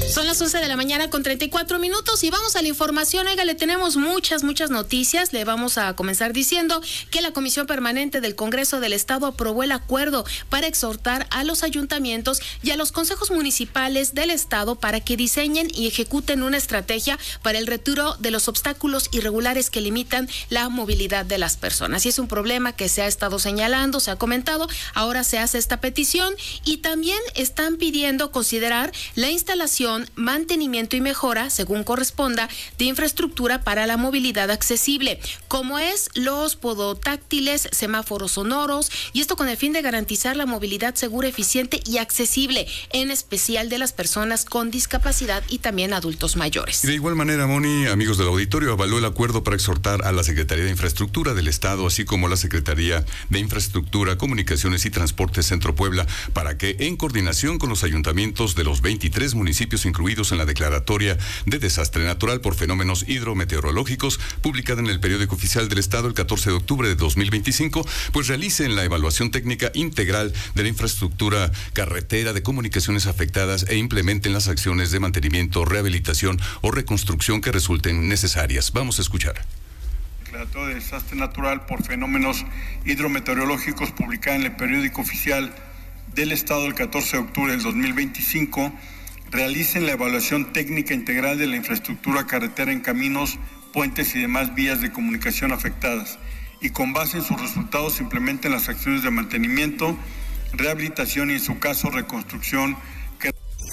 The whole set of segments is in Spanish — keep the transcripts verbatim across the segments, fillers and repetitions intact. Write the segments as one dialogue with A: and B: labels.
A: Son las once de la mañana con treinta y cuatro minutos y vamos a la información. Oiga, le tenemos muchas, muchas noticias. Le vamos a comenzar diciendo que la Comisión Permanente del Congreso del Estado aprobó el acuerdo para exhortar a los ayuntamientos y a los consejos municipales del Estado para que diseñen y ejecuten una estrategia para el retiro de los obstáculos irregulares que limitan la movilidad de las personas. Y es un problema que se ha estado señalando, se ha comentado. Ahora se hace esta petición y también están pidiendo considerar la instalación, mantenimiento y mejora, según corresponda, de infraestructura para la movilidad accesible, como es los podotáctiles, semáforos sonoros, y esto con el fin de garantizar la movilidad segura, eficiente y accesible, en especial de las personas con discapacidad y también adultos mayores.
B: De igual manera, Moni, amigos del auditorio, avaló el acuerdo para exhortar a la Secretaría de Infraestructura del Estado, así como la Secretaría de Infraestructura, Comunicaciones y Transporte Centro Puebla, para que, en coordinación con los ayuntamientos de los veintitrés municipios incluidos en la declaratoria de desastre natural por fenómenos hidrometeorológicos, publicada en el Periódico Oficial del Estado el catorce de octubre de dos mil veinticinco, pues realicen la evaluación técnica integral de la infraestructura carretera de comunicaciones afectadas e implementen las acciones de mantenimiento, rehabilitación o reconstrucción que resulten necesarias. Vamos a escuchar.
C: Declaratoria de desastre natural por fenómenos hidrometeorológicos, publicada en el Periódico Oficial del Estado el catorce de octubre del dos mil veinticinco, realicen la evaluación técnica integral de la infraestructura carretera en caminos, puentes y demás vías de comunicación afectadas, y con base en sus resultados implementen las acciones de mantenimiento, rehabilitación y, en su caso, reconstrucción que...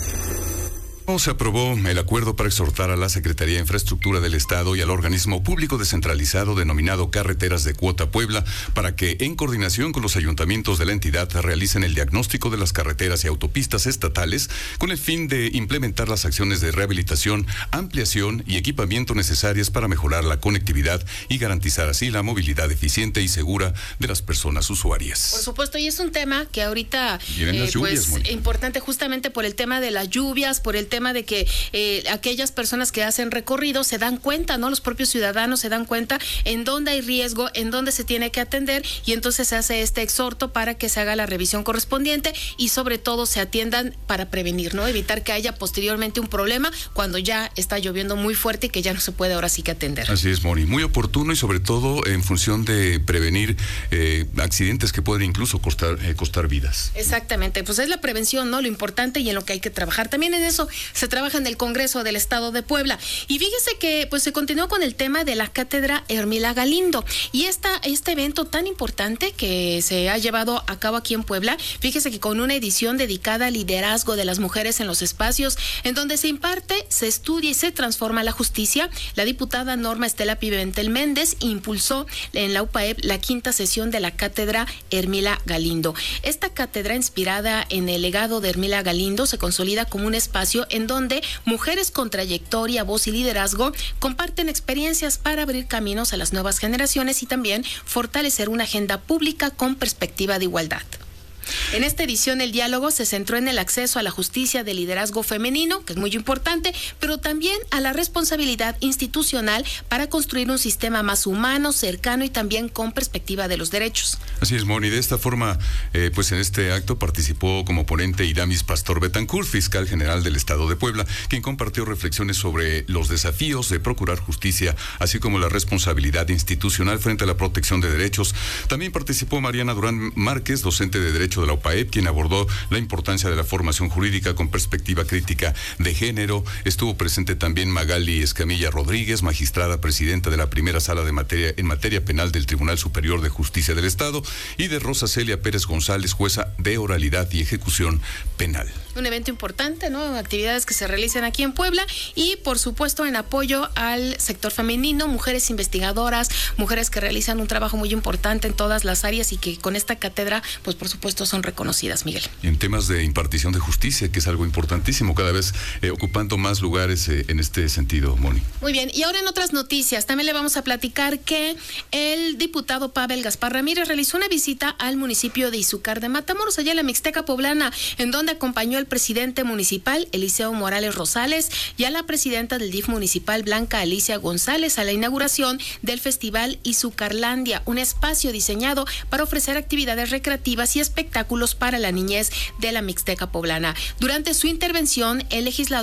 B: Se aprobó el acuerdo para exhortar a la Secretaría de Infraestructura del Estado y al organismo público descentralizado denominado Carreteras de Cuota Puebla para que, en coordinación con los ayuntamientos de la entidad, realicen el diagnóstico de las carreteras y autopistas estatales con el fin de implementar las acciones de rehabilitación, ampliación y equipamiento necesarias para mejorar la conectividad y garantizar así la movilidad eficiente y segura de las personas usuarias.
A: Por supuesto, y es un tema que ahorita
B: eh,
A: pues
B: muy...
A: importante justamente por el tema de las lluvias, por el tema de que eh, aquellas personas que hacen recorrido se dan cuenta, ¿no? Los propios ciudadanos se dan cuenta en dónde hay riesgo, en dónde se tiene que atender, y entonces se hace este exhorto para que se haga la revisión correspondiente y sobre todo se atiendan para prevenir, ¿no? Evitar que haya posteriormente un problema cuando ya está lloviendo muy fuerte y que ya no se puede ahora sí que atender.
B: Así es, Moni, muy oportuno y sobre todo en función de prevenir eh, accidentes que pueden incluso costar, eh, costar vidas.
A: Exactamente, pues es la prevención, ¿no? Lo importante y en lo que hay que trabajar. También en eso se trabaja en el Congreso del Estado de Puebla. Y fíjese que pues se continuó con el tema de la Cátedra Ermila Galindo. Y esta, este evento tan importante que se ha llevado a cabo aquí en Puebla, fíjese que con una edición dedicada al liderazgo de las mujeres en los espacios, en donde se imparte, se estudia y se transforma la justicia, la diputada Norma Estela Pimentel Méndez impulsó en la U P A E P la quinta sesión de la Cátedra Ermila Galindo. Esta cátedra, inspirada en el legado de Ermila Galindo, se consolida como un espacio en donde mujeres con trayectoria, voz y liderazgo comparten experiencias para abrir caminos a las nuevas generaciones y también fortalecer una agenda pública con perspectiva de igualdad. En esta edición el diálogo se centró en el acceso a la justicia de liderazgo femenino, que es muy importante, pero también a la responsabilidad institucional para construir un sistema más humano, cercano y también con perspectiva de los derechos.
B: Así es, Moni. De esta forma, eh, pues en este acto participó como ponente Iramis Pastor Betancourt, fiscal general del Estado de Puebla, quien compartió reflexiones sobre los desafíos de procurar justicia, así como la responsabilidad institucional frente a la protección de derechos. También participó Mariana Durán Márquez, docente de Derecho de la U P A E P, quien abordó la importancia de la formación jurídica con perspectiva crítica de género. Estuvo presente también Magali Escamilla Rodríguez, magistrada presidenta de la primera sala de materia en materia penal del Tribunal Superior de Justicia del Estado, y de Rosa Celia Pérez González, jueza de oralidad y ejecución penal.
A: Un evento importante, ¿no? Actividades que se realizan aquí en Puebla y, por supuesto, en apoyo al sector femenino, mujeres investigadoras, mujeres que realizan un trabajo muy importante en todas las áreas y que con esta cátedra, pues, por supuesto, son reconocidas, Miguel.
B: Y en temas de impartición de justicia, que es algo importantísimo, cada vez eh, ocupando más lugares eh, en este sentido, Moni.
A: Muy bien, y ahora en otras noticias, también le vamos a platicar que el diputado Pavel Gaspar Ramírez realizó una visita al municipio de Izúcar de Matamoros, allá en la Mixteca Poblana, en donde acompañó al presidente municipal, Eliseo Morales Rosales, y a la presidenta del D I F municipal, Blanca Alicia González, a la inauguración del Festival Izucarlandia, un espacio diseñado para ofrecer actividades recreativas y espectáculos para la niñez de la Mixteca Poblana. Durante su intervención, el legislador